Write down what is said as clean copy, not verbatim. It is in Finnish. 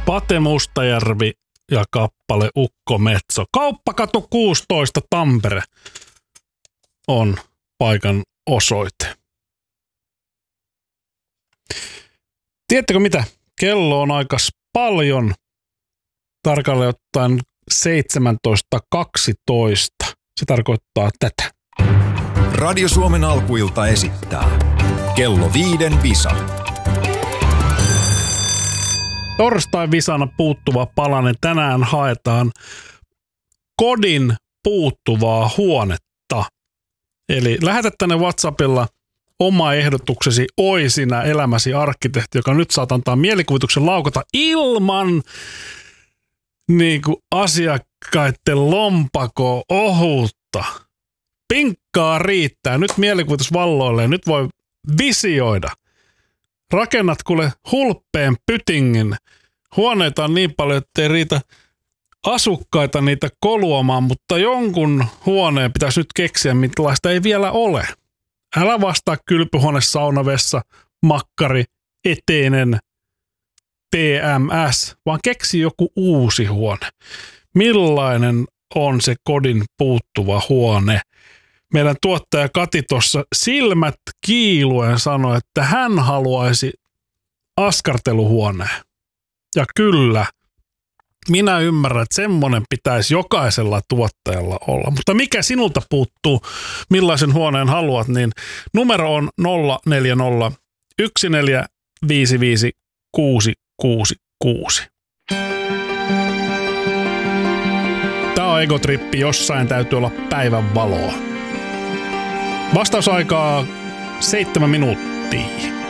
Pate Mustajärvi ja kappale Ukko Metso. Kauppakatu 16 Tampere on paikan osoite. Tiedättekö mitä? Kello on aika paljon. Tarkalleen ottaen 17.12. Se tarkoittaa tätä. Radio Suomen alkuilta esittää Kello 5 visa. Torstain visana puuttuva palanen. Tänään haetaan kodin puuttuvaa huonetta. Eli lähetä tänne WhatsAppilla oma ehdotuksesi Oi sinä elämäsi arkkitehti, joka nyt saat antaa mielikuvituksen laukata ilman niin kuin asiakkaiden lompako ohutta. Pinkkaa riittää. Nyt mielikuvitus valloilleen. Nyt voi visioida. Rakennat kuule hulppeen pytingin. Huoneita on niin paljon, ettei riitä asukkaita niitä koluamaan, mutta jonkun huoneen pitäisi nyt keksiä, millaista ei vielä ole. Älä vastaa kylpyhuone, saunavessa, makkari, eteinen, TMS, vaan keksi joku uusi huone. Millainen on se kodin puuttuva huone? Meidän tuottaja Kati tuossa silmät kiiluen sanoi, että hän haluaisi askarteluhuoneen. Ja kyllä, minä ymmärrän, että semmoinen pitäisi jokaisella tuottajalla olla. Mutta mikä sinulta puuttuu, millaisen huoneen haluat, niin numero on 040 1455 666. Tämä on egotrippi, jossain täytyy olla päivän valoa. Vastausaikaa 7 minuuttia.